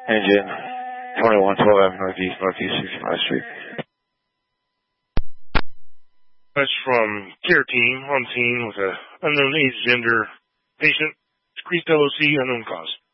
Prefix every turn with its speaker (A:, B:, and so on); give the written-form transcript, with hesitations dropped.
A: engine, 2112 Northeast 65th Street.
B: That's from care team on scene with a unknown age, gender patient. Decreased LOC, unknown cause.